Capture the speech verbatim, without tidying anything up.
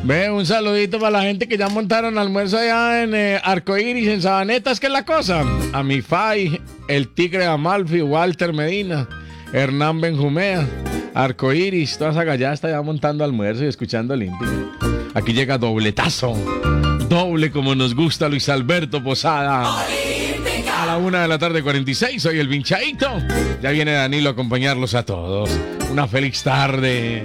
Ve, un saludito para la gente que ya montaron almuerzo allá en eh, Arcoíris, en Sabanetas, que es la cosa. A mi Fay, el Tigre Amalfi, Walter Medina, Hernán Benjumea, Arcoíris, toda esa gallada está ya montando almuerzo y escuchando Olímpica. Aquí llega dobletazo, doble como nos gusta Luis Alberto Posada. Olímpica. A la una de la tarde, cuarenta y seis, soy el Vinchaito. Ya viene Danilo a acompañarlos a todos. Una feliz tarde.